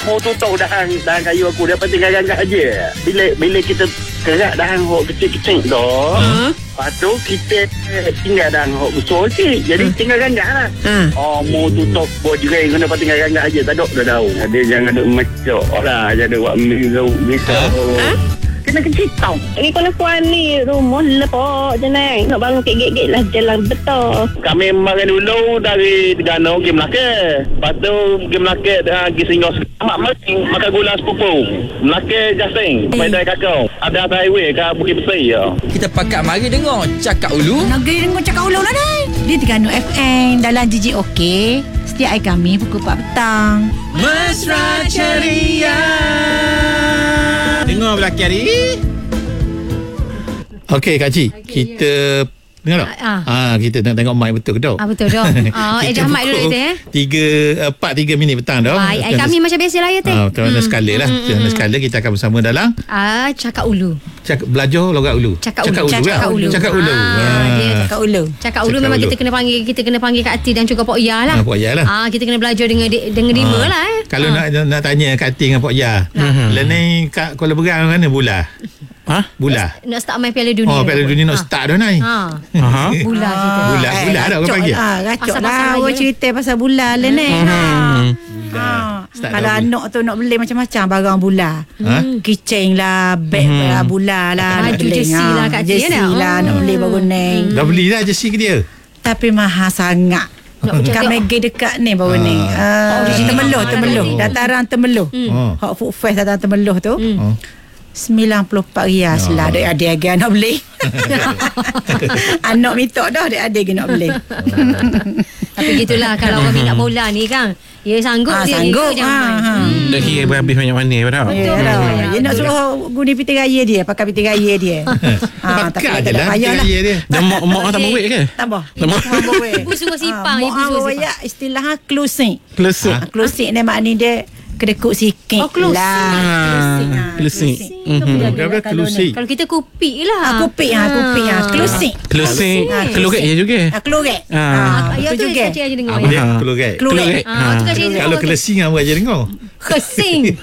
mau tutup dahan kayu aku dia tinggal ganggat aja. Bila kita kerak dahan hok kecil-kecil tu, lepas tu kita tinggal dahan hok besar sikit. Jadi tinggal ganggat lah. Mau tutup buat jering kena tinggal ganggat aja. Tak ada dah. Dia jangan ada macam lah. Jangan ada buat misau. Kena kecil tau. Kalau puan ni rumah lepak je naik. Nak bangun kek-kek lah jalan betul. Kami makan dulu dari Terengganu pergi Melaka. Lepas tu pergi Melaka pergi Singgah. Makan gula sepupu. Melaka Jasing. Pada kakao. Ada atas highway ke Bukit Besar ya. Kita pakat mari dengar Cakap Ulu. Negeri dengar Cakap Ulu lah ni. Di Terengganu FM dalam JJOK. Setiap hari kami pukul 4 petang. Mesra Ceria. Dengar belakang hari. Okey Kak Cik, kita dengar tak? Kita nak tengok mic betul ke tak? Betul dah. Ejah mic dulu kita 3 minit petang dah. Baik, kami macam biasa lah ya teh. Tuan skala lah. Tuan skala kita akan bersama dalam Cakap Ulu. Belajar logat ulu. Cakap Ulu. Cakap Ulu. Dia Cakap Ulu. Cakap Ulu memang kita kena panggil Kak Ati dan juga Pok Ya lah. Pok Ya lah. Kita kena belajar dengan Dima lah. Kalau nak tanya Kak Ati dengan Pok Ya, ni kat Kuala Berang mana Bula? Bula. Nak start main Piala Dunia. Piala Dunia nak start dah nai. Bula kita. Bula dah kau panggil. Racok lah orang cerita pasal bula lah ni. Kalau anak tu nak beli macam-macam barang bula. Keychain lah, beg lah, bula lah. Baju jersey lah Kak Cik. Jersey lah nak beli baru ni. Dah beli dah jersey ke dia? Tapi mahal sangat. Kat Mega dekat ni baru ni. Temeluh. Dataran Temeluh. Hot Food Fest dataran Temeluh tu. 94 rias lah adik-adik nak beli. Anak minta dah adik-adik nak beli. Tapi gitulah kalau orang minat bola ni kan. Ya sanggup dia sanggup. Dah kira berhabis banyak mana pada. Dia nak suruh guna piti raya dia, pakai piti raya dia. Tapi tak payahlah. Dan mak tambah weight ke? Tambah. Ibu suruh simpang, ibu suruh suruh simpang. Istilah closing. Closing ni maknanya dia kedekut sikit. Closing. Kalau kita kupik lah. Kupik. Closing. Keluret je juga. Keluret. Ya tu Kak Cik aja dengar. Keluret. Tu Kak Cik Kalau kelesing apa aja dengar. Kesing.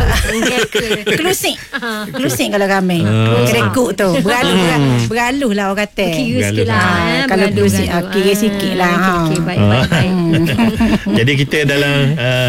Closing kalau kami. Kedekut tu. Beraluh lah orang kata. Kira sikit lah. Kalau closing kira sikit lah. Baik. Jadi kita dalam